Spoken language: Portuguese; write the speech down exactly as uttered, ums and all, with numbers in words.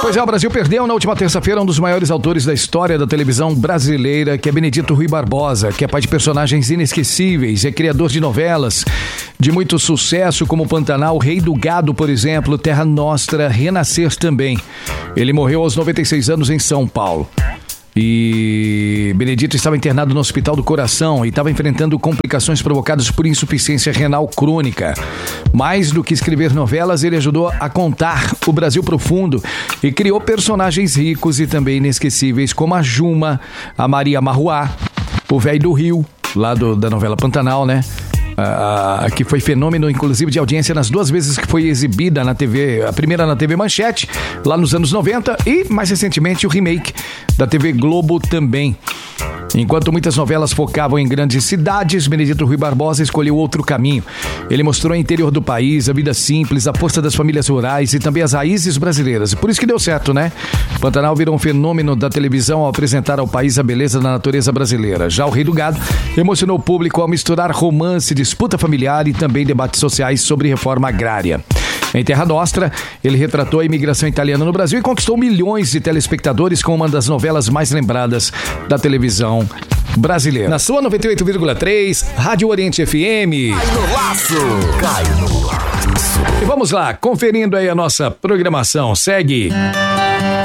Pois é, o Brasil perdeu na última terça-feira um dos maiores autores da história da televisão brasileira, que é Benedito Rui Barbosa, que é pai de personagens inesquecíveis, é criador de novelas de muito sucesso, como Pantanal, Rei do Gado, por exemplo, Terra Nostra, Renascer também. Ele morreu aos noventa e seis anos em São Paulo. E Benedito estava internado no Hospital do Coração e estava enfrentando complicações provocadas por insuficiência renal crônica. Mais do que escrever novelas, ele ajudou a contar o Brasil profundo e criou personagens ricos e também inesquecíveis, como a Juma, a Maria Marruá, o Velho do Rio, lá do, da novela Pantanal, né? Uh, que foi fenômeno, inclusive, de audiência nas duas vezes que foi exibida na T V, a primeira na T V Manchete, lá nos anos noventa, e mais recentemente o remake da T V Globo também. Enquanto muitas novelas focavam em grandes cidades, Benedito Rui Barbosa escolheu outro caminho. Ele mostrou o interior do país, a vida simples, a força das famílias rurais e também as raízes brasileiras. Por isso que deu certo, né? Pantanal virou um fenômeno da televisão ao apresentar ao país a beleza da natureza brasileira. Já o Rei do Gado emocionou o público ao misturar romance, disputa familiar e também debates sociais sobre reforma agrária. Em Terra Nostra, ele retratou a imigração italiana no Brasil e conquistou milhões de telespectadores com uma das novelas mais lembradas da televisão brasileira. Na sua noventa e oito vírgula três, Rádio Oriente F M. Cai no laço! Cai no laço! E vamos lá, conferindo aí a nossa programação. Segue